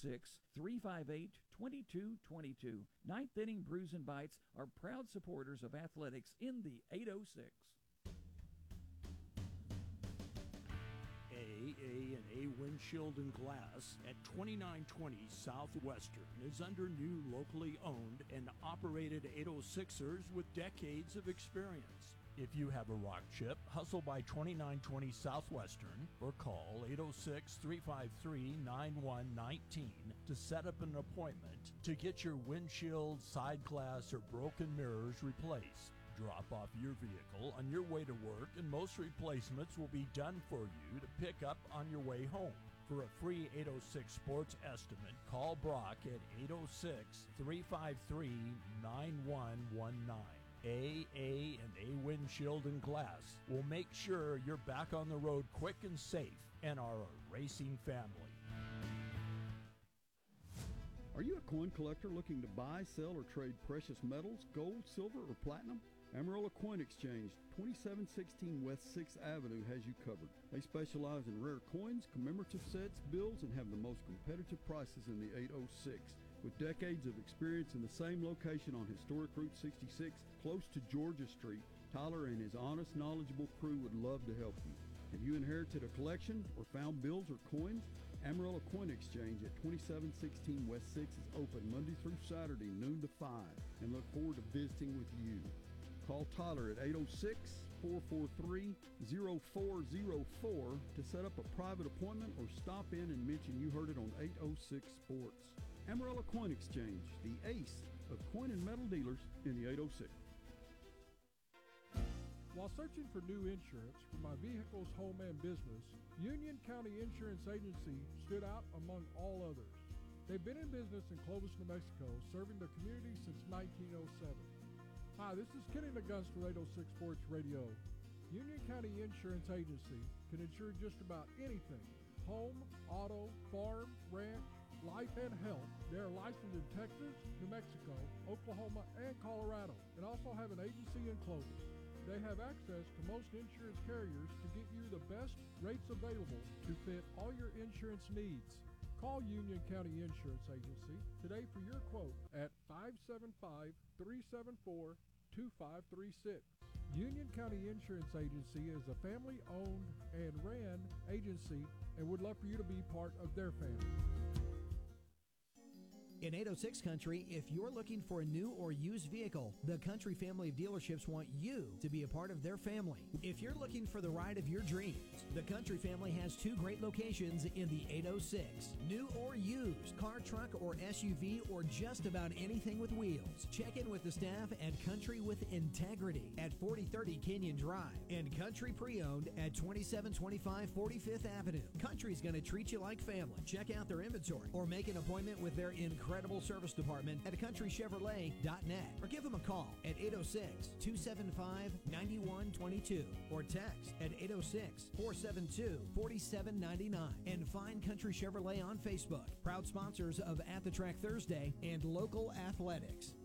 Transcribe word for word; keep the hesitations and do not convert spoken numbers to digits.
six, three five eight, two two two two. Ninth Inning Brews and Bites are proud supporters of athletics in the eight oh six. A, A, and A Windshield and Glass at twenty-nine twenty Southwestern is under new locally owned and operated eight oh sixers with decades of experience. If you have a rock chip, hustle by twenty-nine twenty Southwestern or call eight oh six, three five three, nine one one nine to set up an appointment to get your windshield, side glass, or broken mirrors replaced. Drop off your vehicle on your way to work, and most replacements will be done for you to pick up on your way home. For a free eight oh six Sports estimate, call Brock at eight oh six, three five three, nine one one nine. A, A, and A Windshield and Glass will make sure you're back on the road quick and safe and are a racing family. Are you a coin collector looking to buy, sell, or trade precious metals, gold, silver, or platinum? Amarillo Coin Exchange, twenty-seven sixteen West sixth Avenue has you covered. They specialize in rare coins, commemorative sets, bills, and have the most competitive prices in the eight oh six. With decades of experience in the same location on historic Route sixty-six, close to Georgia Street, Tyler and his honest, knowledgeable crew would love to help you. Have you inherited a collection or found bills or coins? Amarillo Coin Exchange at twenty-seven sixteen West sixth is open Monday through Saturday, noon to five, and look forward to visiting with you. Call Tyler at eight oh six, four four three, oh four oh four to set up a private appointment or stop in and mention you heard it on eight oh six Sports. Amarillo Coin Exchange, the ace of coin and metal dealers in the eight oh six. While searching for new insurance for my vehicle's home and business, Union County Insurance Agency stood out among all others. They've been in business in Clovis, New Mexico, serving the community since nineteen oh seven. Hi, this is Kenny McGunst with eight oh six Sports Radio. Union County Insurance Agency can insure just about anything: home, auto, farm, ranch, life, and health. They are licensed in Texas, New Mexico, Oklahoma, and Colorado, and also have an agency in Clovis. They have access to most insurance carriers to get you the best rates available to fit all your insurance needs. Call Union County Insurance Agency today for your quote at five seven five, three seven four, two five three six. Union County Insurance Agency is a family-owned and ran agency and would love for you to be part of their family. In eight oh six Country, if you're looking for a new or used vehicle, the Country family of dealerships want you to be a part of their family. If you're looking for the ride of your dreams, the Country family has two great locations in the eight oh six. New or used, car, truck, or S U V, or just about anything with wheels. Check in with the staff at Country with Integrity at forty thirty Canyon Drive and Country Pre-Owned at twenty-seven twenty-five forty-fifth Avenue. Country's going to treat you like family. Check out their inventory or make an appointment with their incredible Incredible service department at country chevrolet dot net or give them a call at eight oh six, two seven five, nine one two two or text at eight oh six, four seven two, four seven nine nine and find Country Chevrolet on Facebook. Proud sponsors of At the Track Thursday and local athletics.